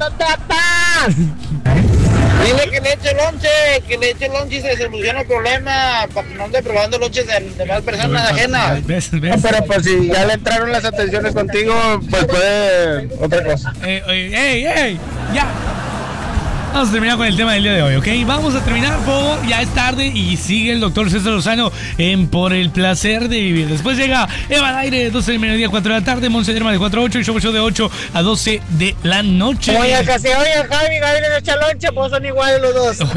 contratas! Dile que le eche lonche y se soluciona el problema, para que no ande probando lonches de más personas ajenas. ¿Ves? No, pero pues si ya le entraron las atenciones contigo, pues puede otra cosa. ¡Ey! ¡Ya! Vamos a terminar con el tema del día de hoy, ¿ok? Vamos a terminar, por favor. Ya es tarde y sigue el doctor César Lozano en Por el Placer de Vivir. Después llega Eva al aire, 12 del mediodía, 4 de la tarde. Monse Derma de 4 a 8 y show de 8 a 12 de la noche. Oye, Javi le echa lonche, pues son iguales los dos.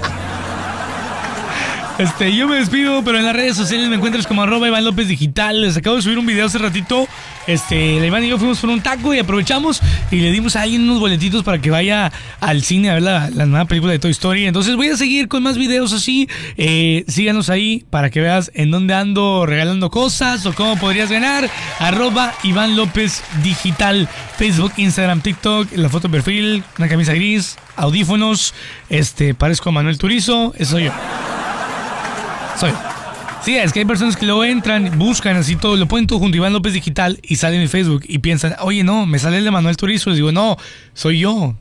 Yo me despido, pero en las redes sociales me encuentras como @Iván López Digital. Les acabo de subir un video hace ratito. La Iván y yo fuimos por un taco y aprovechamos y le dimos a alguien unos boletitos para que vaya al cine a ver la nueva película de Toy Story. Entonces voy a seguir con más videos así. Síganos ahí para que veas en dónde ando regalando cosas o cómo podrías ganar. @Iván López Digital. Facebook, Instagram, TikTok, la foto de perfil, una camisa gris, audífonos. Parezco a Manuel Turizo. Eso soy yo. Sí, es que hay personas que luego entran, buscan así todo, lo ponen todo junto, Iván López Digital, y sale en mi Facebook y piensan, oye, no, me sale el de Manuel Turizo. Les digo, no, soy yo.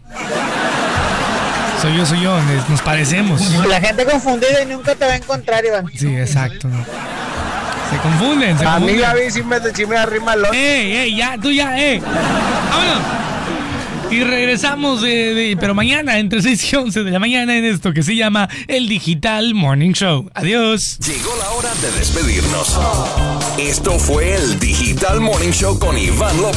Soy yo, nos parecemos. La gente confundida y nunca te va a encontrar, Iván. Sí, exacto. No. Se confunden. A mí, Gaby, sí me arrima el otro. Tú ya. Vámonos. Y regresamos, pero mañana, entre 6 y 11 de la mañana, en esto que se llama el Digital Morning Show. Adiós. Llegó la hora de despedirnos. Esto fue el Digital Morning Show con Iván López.